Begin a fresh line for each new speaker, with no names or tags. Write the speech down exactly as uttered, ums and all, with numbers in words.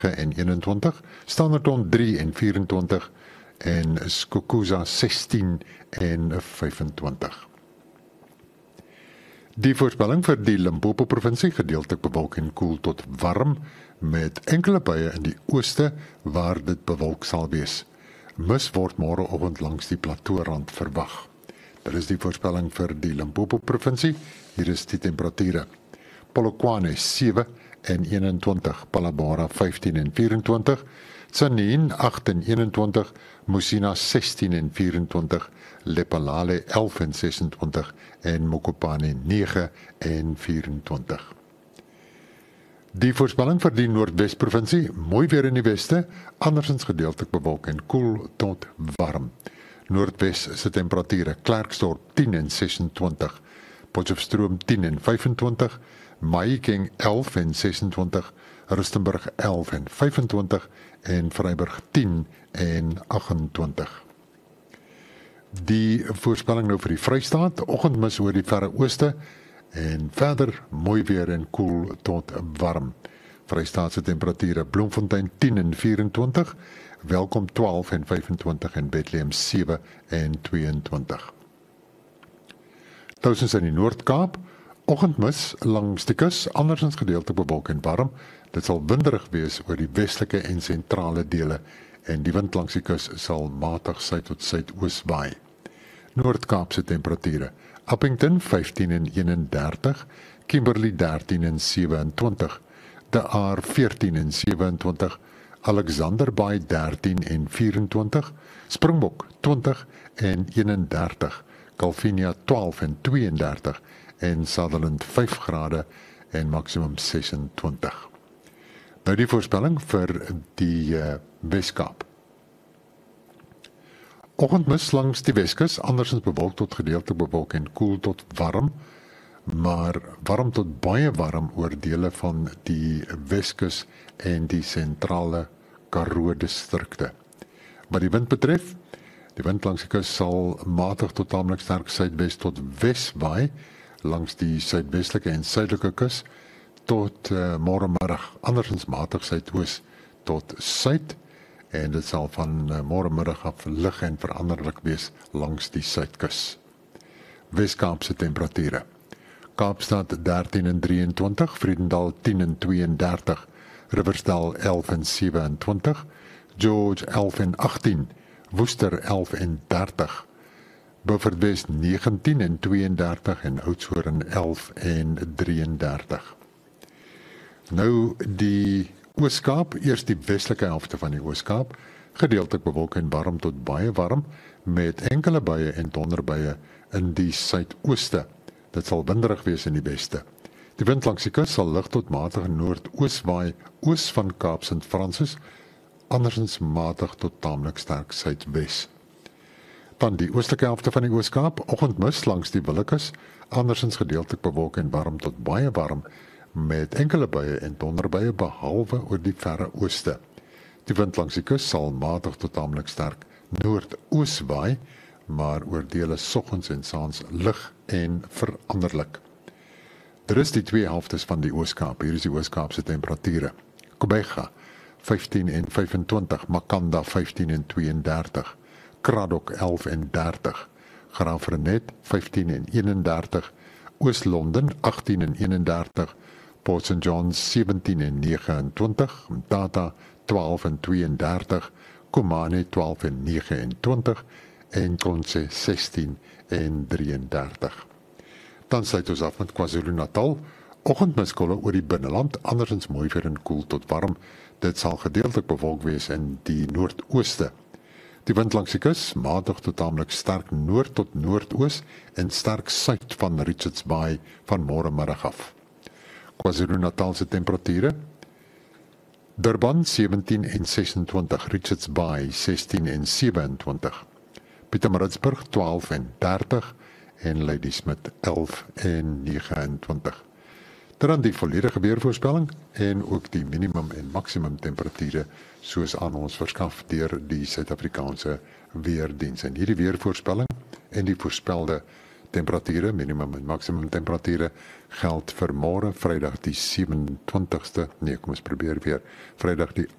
en eenentwintig, Standerton drie en vyf-en-twintig en Skukuza sestien en vyf-en-twintig. Die voorspelling vir die Limpopo provinsie gedeeltelik bewolk en koel tot warm met enkele buie in die ooste waar dit bewolk sal wees. Mis word môreoggend langs die plateaurand verwag. Dit is die voorspelling vir die Limpopo provinsie. Hier is die temperature. Polokwane sewe en eenentwintig, Palabora vyftien en vyf-en-twintig, Tsanin agt en eenentwintig, Musina sestien en vyf-en-twintig, Lephalale elf en ses-en-twintig en Mokopane nege en vyf-en-twintig. Die voorspelling vir die Noordwes provinsie, mooi weer in die weste, andersins gedeeltelik bewolk en koel tot warm. Noordwes se temperature, Klerksdorp tien en ses-en-twintig, Potchefstroom tien en vyf-en-twintig, Mahikeng elf en ses-en-twintig, Rustenburg elf en vyf-en-twintig en Vryburg tien en agt-en-twintig. Die voorspelling nou vir die Vrystaat, oggendmis oor die verre ooste en verder mooi weer en koel tot warm. Vrystaatse temperature, Bloemfontein tien en vyf-en-twintig, Welkom twaalf en vyf-en-twintig en Bethlehem sewe en twee-en-twintig. Touwsens in die Noord-Kaap, oggendmis langs die kus, andersins gedeeltelik bewolk en warm. Dit sal winderig wees oor die westelike en sentrale dele en die wind langs die kus sal matig suid tot suidoos waai. Noord-Kaapse temperature, Appington vyftien en eenendertig, Kimberley dertien en sewe-en-twintig, De Aar veertien en sewe-en-twintig, Alexander Bay dertien en vyf-en-twintig, Springbok twintig en eenendertig, Calvinia twaalf en twee-en-dertig en Sutherland vyf grade en maksimum ses-en-twintig. Nou die voorspelling vir die uh, Weskaap. Oggendmis langs die Weskus, andersins bewolk tot gedeeltelik bewolk en koel tot warm, maar warm tot baie warm oor dele van die Weskus en die sentrale Karoo distrikte. Wat die wind betref, die wind langs die kus sal matig tot tamelik sterk suidwes tot wes waai, langs die suidwestelike en suidelike kus, tot uh, môremiddag, andersins matig suidoos tot suid, en dit sal van uh, môremiddag af lig en veranderlik wees langs die suidkus. Weskaapse temperature. Kaapstad dertien en drieëntwintig, Vredendal tien en tweeëndertig, Riversdal elf en sewe-en-twintig, George elf en agttien, Worcester elf en dertig, Beaufort West negentien en tweeëndertig en Oudtshoorn elf en drieëndertig. Nou die Ooskaap, eers die westelike helfte van die Ooskaap, gedeeltelik bewolk en warm tot baie warm, met enkele buie en donderbuie in die suidooste. Dit sal winderig wees in die weste. Die wind langs die kus sal lig tot matige noordoos waai, oos van Kaap Sint Francis, andersins matig tot taamlik sterk suidwes. Dan die oostelike helfte van die Ooskaap, oggendmis langs die Willekus, andersins gedeeltelik bewolk en warm tot baie warm, met enkele buie en donderbuie behalwe oor die verre ooste. Die wind langs die kus sal matig tot taamlik sterk noordoos waai, maar oor dele soggens en saans lig en veranderlik. Dit is die twee helftes van die Ooskaap. Hier is die Ooskaapse temperature. Kobega vyftien en vyf-en-twintig, Makanda vyftien en tweeëndertig, Kraddock elf en dertig, Graafrenet vyftien en eenendertig, Oos-London agttien en eenendertig, Port Saint John sewentien en negenentwintig, Mthatha twaalf en tweeëndertig, Komane twaalf en negenentwintig en Konse sestien en drieëndertig. Dan sluit ons af met KwaZulu-Natal, oggendmiskolle oor die binneland, andersins mooi weer en koel tot warm. Dit sal gedeeltelik bewolk wees in die noordooste. Die wind langs die kus, matig tot taamlik sterk noord tot noordoos en sterk suid van Richards Bay van môremiddag af. KwaZulu-Natal se temperature, Durban sewentien en sesentwintig, Richards Bay sestien en sewe-en-twintig, Pietermaritzburg twaalf en dertig en Ladysmith elf en negenentwintig. Dan die volledige weervoorspelling en ook die minimum en maksimum temperature soos aan ons verskaf deur die Suid-Afrikaanse Weerdiens. En hierdie weervoorspelling en die voorspelde temperature, minimum en maksimum temperature geld vir môre, Vrydag die sewe en twintigste, nee, kom ons probeer weer. Vrydag die